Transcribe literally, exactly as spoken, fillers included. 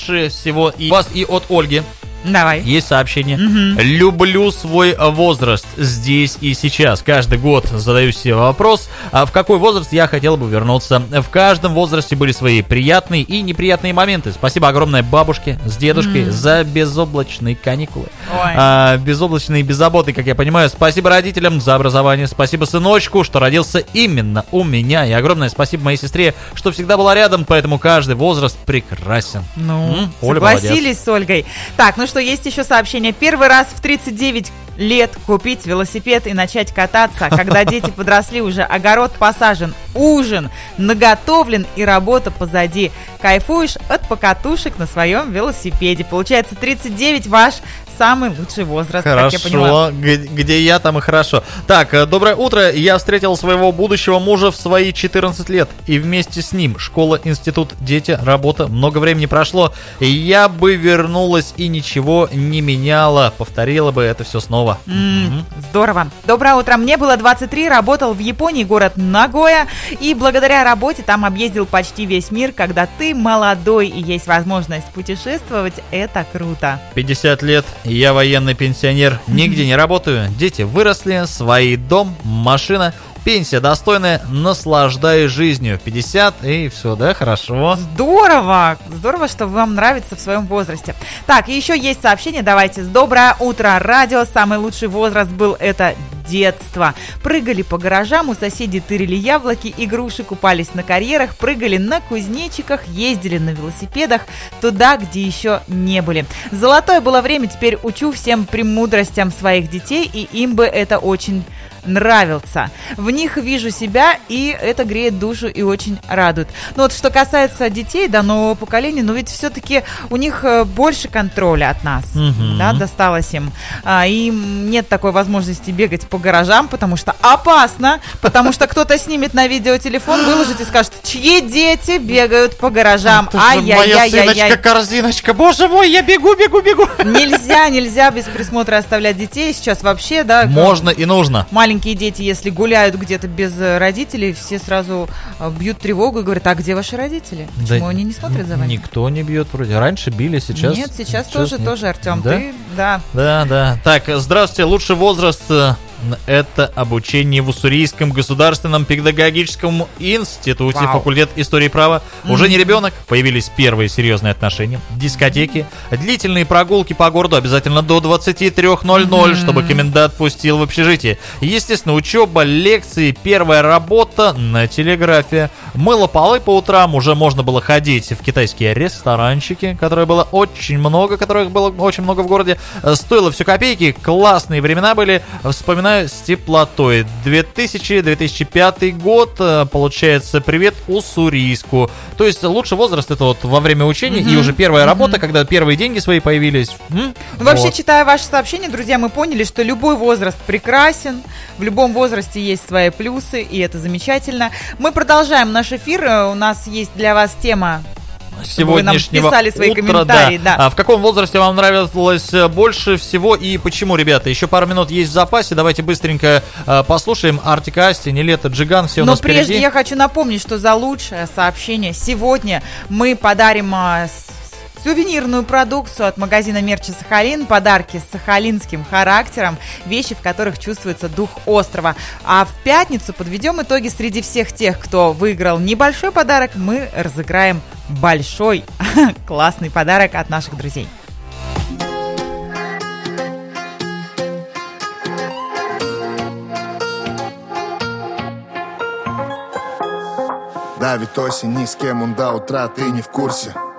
больше всего и вас, и от Ольги. Давай. Есть сообщение. Угу. Люблю свой возраст здесь и сейчас. Каждый год задаю себе вопрос, а в какой возраст я хотел бы вернуться. В каждом возрасте были свои приятные и неприятные моменты. Спасибо огромное бабушке с дедушкой mm. за безоблачные каникулы. А, безоблачные и беззаботные, как я понимаю. Спасибо родителям за образование. Спасибо сыночку, что родился именно у меня. И огромное спасибо моей сестре, что всегда была рядом. Поэтому каждый возраст прекрасен. Ну, М? Оля согласились молодец. с Ольгой. Так, ну что, есть еще сообщение. Первый раз в тридцать девять лет купить велосипед и начать кататься. Когда дети подросли, уже огород посажен, ужин наготовлен и работа позади. Кайфуешь от покатушек на своем велосипеде. Получается, тридцать девять ваш самый лучший возраст, Хорошо, как я поняла. Г- где я, там и хорошо. Так, доброе утро. Я встретил своего будущего мужа в свои четырнадцать лет. И вместе с ним школа, институт, дети, работа. Много времени прошло. И я бы вернулась и ничего не меняла. Повторила бы это все снова. Mm, угу. Здорово. Доброе утро. Мне было двадцать три, работал в Японии, город Нагоя. И благодаря работе там объездил почти весь мир. Когда ты молодой и есть возможность путешествовать, это круто. пятьдесят лет. Я военный пенсионер, нигде не работаю, дети выросли, свой дом, машина, пенсия достойная, наслаждаюсь жизнью. пятьдесят и все, да, хорошо. Здорово, здорово, что вам нравится в своем возрасте. Так, и еще есть сообщение, давайте. Доброе утро, радио, самый лучший возраст был это детство. Прыгали по гаражам, у соседей тырили яблоки, игруши, купались на карьерах, прыгали на кузнечиках, ездили на велосипедах туда, где еще не были. Золотое было время, теперь учу всем премудростям своих детей, и им бы это очень нравится. В них вижу себя, и это греет душу и очень радует. Но вот что касается детей, да, нового поколения, но ведь все-таки у них больше контроля от нас, угу. да, досталось им. А, им нет такой возможности бегать по гаражам, потому что опасно, потому что кто-то снимет на видеотелефон, выложит и скажет, чьи дети бегают по гаражам. Ай-яй-яй-яй-яй. Моя сыночка-корзиночка, боже мой, я бегу, бегу, бегу. Нельзя, нельзя без присмотра оставлять детей. Сейчас вообще, да. Можно и нужно. Маленькие дети, если гуляют где-то без родителей, все сразу бьют тревогу и говорят, а где ваши родители? Почему да они не смотрят за вами? Никто не бьет вроде. Раньше били, сейчас... Нет, сейчас, сейчас тоже, нет. тоже, Артем. Да? Ты, да. Да, да. Так, здравствуйте. Лучший возраст... Это обучение в Уссурийском государственном педагогическом институте, Вау. Факультет истории и права. Mm-hmm. Уже не ребенок, появились первые серьезные отношения, дискотеки, длительные прогулки по городу, обязательно до двадцать три ноль ноль, mm-hmm. чтобы комендант пустил в общежитие. Естественно, учеба, лекции, первая работа на телеграфе. Мыло полы по утрам, уже можно было ходить в китайские ресторанчики, которых было очень много, которых было очень много в городе. Стоило все копейки, классные времена были, вспоминаю с теплотой. две тысячи - две тысячи пятый год, получается, привет Уссурийску. То есть лучший возраст это вот во время учения mm-hmm. и уже первая mm-hmm. работа, когда первые деньги свои появились. М? Ну, вообще, вот. Читая ваши сообщения, друзья, мы поняли, что любой возраст прекрасен, в любом возрасте есть свои плюсы, и это замечательно. Мы продолжаем наш эфир, у нас есть для вас тема сегодняшнего вы нам писали свои утра, комментарии, да. да. А в каком возрасте вам нравилось больше всего и почему, ребята? Еще пару минут есть в запасе, давайте быстренько э, послушаем Артик и Асти, Нилетто, Джиган, все у нас впереди. Но прежде я хочу напомнить, что за лучшее сообщение сегодня мы подарим э, сувенирную продукцию от магазина Мерча Сахалин, подарки с сахалинским характером, вещи, в которых чувствуется дух острова. А в пятницу подведем итоги среди всех тех, кто выиграл небольшой подарок, мы разыграем большой классный подарок от наших друзей. Да, ведь осень ни с кем он до утра, ты не в курсе.